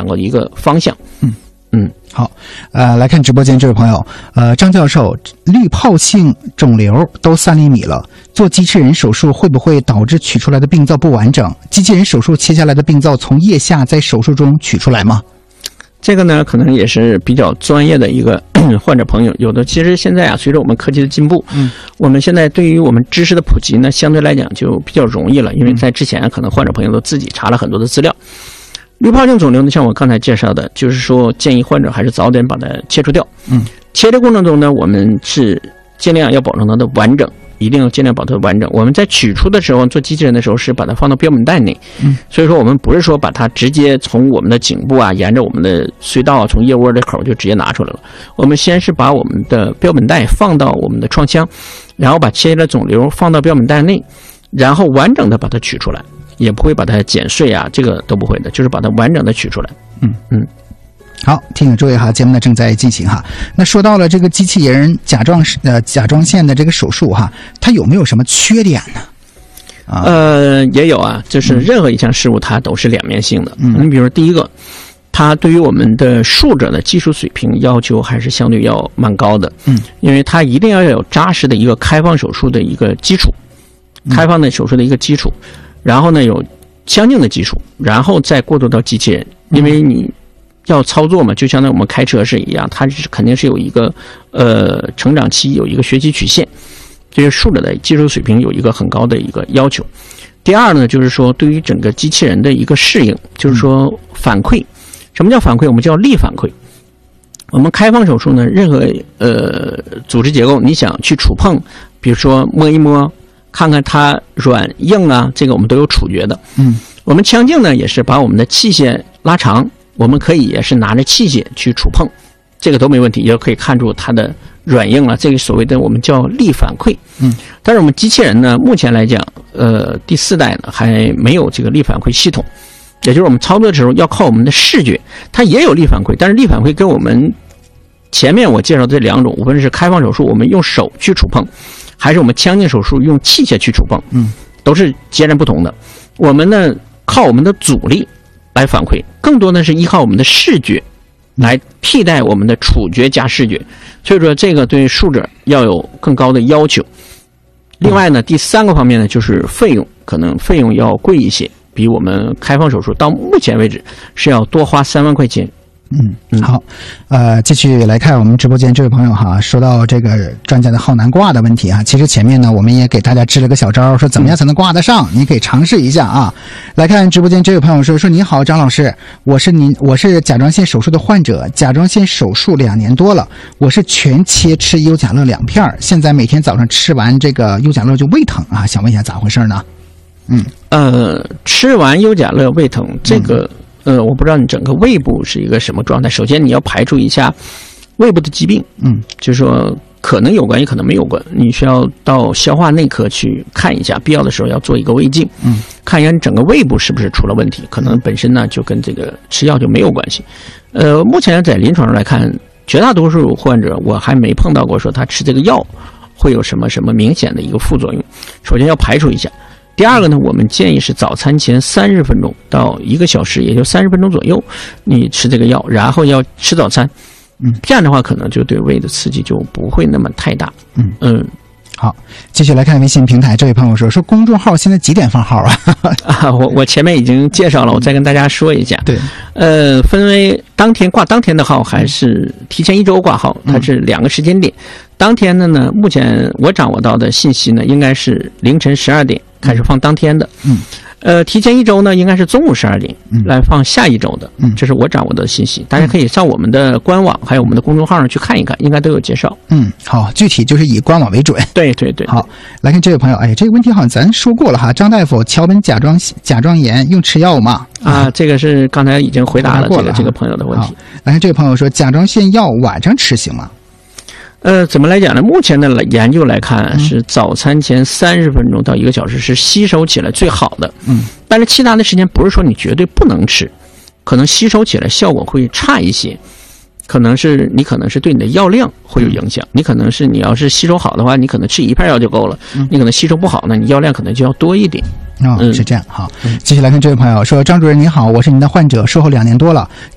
两个一个方向。 好，来看直播间这位朋友，张教授，滤泡性肿瘤都3厘米了，做机器人手术会不会导致取出来的病灶不完整？机器人手术切下来的病灶从腋下在手术中取出来吗？ 这个呢，可能也是比较专业的一个患者朋友。有的其实现在啊，随着我们科技的进步，我们现在对于我们知识的普及呢，相对来讲就比较容易了。因为在之前，可能患者朋友都自己查了很多的资料。滤泡性肿瘤呢，像我刚才介绍的，就是说建议患者还是早点把它切除掉。切的过程中呢，我们是尽量要保证它的完整，一定要尽量保证它完整。我们在取出的时候，做机器人的时候是把它放到标本袋内，所以说我们不是说把它直接从我们的颈部啊，沿着我们的隧道啊，从腋窝的口就直接拿出来了。我们先是把我们的标本袋放到我们的创腔，然后把切下来的肿瘤放到标本袋内，然后完整的把它取出来。也不会把它剪碎啊，这个都不会的，就是把它完整的取出来。 好，提醒诸位哈，节目呢正在进行哈。那说到了这个机器人甲状腺的这个手术哈，它有没有什么缺点呢？ 也有啊，就是任何一项事物它都是两面性的。你比如说第一个，它对于我们的术者的技术水平要求还是相对要蛮高的。因为它一定要有扎实的一个开放手术的一个基础，开放的手术的一个基础。然后呢，有相应的基础，然后再过渡到机器人，因为你要操作嘛，就相当于我们开车是一样，它肯定是有一个成长期，有一个学习曲线，这些术者的技术水平有一个很高的一个要求。第二呢，就是说对于整个机器人的一个适应，就是说反馈。什么叫反馈？我们叫力反馈。我们开放手术呢，任何组织结构，你想去触碰，比如说摸一摸。看看它软硬啊，这个我们都有处决的。我们腔镜呢也是把我们的器械拉长，我们可以也是拿着器械去触碰，这个都没问题，也可以看出它的软硬了。这个所谓的我们叫力反馈。但是我们机器人呢，目前来讲，第4代呢还没有这个力反馈系统，也就是我们操作的时候要靠我们的视觉，它也有力反馈，但是力反馈跟我们前面我介绍的这两种，无论是开放手术我们用手去触碰，还是我们腔镜手术用器械去触碰，都是截然不同的。我们呢靠我们的阻力来反馈，更多的是依靠我们的视觉来替代我们的触觉加视觉，所以说这个对术者要有更高的要求。另外呢，第3个方面呢就是费用，可能费用要贵一些，比我们开放手术到目前为止是要多花3万块钱。 好，继续来看我们直播间这位朋友哈，说到这个专家的好难挂的问题啊，其实前面呢我们也给大家支了个小招，说怎么样才能挂得上，你可以尝试一下啊。来看直播间这位朋友说你好张老师，我是甲状腺手术的患者，甲状腺手术2年多了，我是全切吃优甲乐2片，现在每天早上吃完这个优甲乐就胃疼啊，想问一下咋回事呢？ 吃完优甲乐胃疼这个。我不知道你整个胃部是一个什么状态。首先你要排除一下胃部的疾病，就是说可能有关也可能没有关，你需要到消化内科去看一下，必要的时候要做一个胃镜，看一下你整个胃部是不是出了问题，可能本身呢就跟这个吃药就没有关系。目前在临床上来看，绝大多数患者我还没碰到过说他吃这个药会有什么明显的一个副作用，首先要排除一下。第二个呢，我们建议是早餐前30分钟到1个小时，也就30分钟左右，你吃这个药，然后要吃早餐。这样的话可能就对胃的刺激就不会那么太大。 好，继续来看微信平台，这位朋友说公众号现在几点放号啊？ 我前面已经介绍了，我再跟大家说一下。 对， 分为当天挂当天的号，还是提前1周挂号，它是2个时间点。当天的呢，目前我掌握到的信息呢，应该是凌晨12点开始放当天的。提前1周呢，应该是中午12点来放下1周的。这是我掌握的信息，大家可以上我们的官网还有我们的公众号上去看一看，应该都有介绍。 好，具体就是以官网为准。 对。 好，来看这位朋友，这个问题好像咱说过了哈。张大夫，桥本甲状炎用吃药吗？ 这个是刚才已经回答了这个朋友的问题。 来看这位朋友说，甲状腺药晚上吃行吗？ 怎么来讲呢？目前的研究来看，是早餐前30分钟到1个小时是吸收起来最好的。但是其他的时间不是说你绝对不能吃，可能吸收起来效果会差一些。可能是对你的药量会有影响，你要是吸收好的话，你可能吃1片药就够了，你可能吸收不好呢，你药量可能就要多一点。 是这样。好，继续来看这位朋友说，张主任您好，我是您的患者，术后2年多了。